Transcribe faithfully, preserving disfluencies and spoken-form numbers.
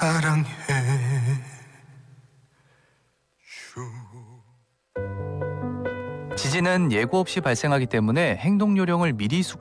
사랑해 지진은 예고 없이 발생하기 때문에 행동 요령을 미리 숙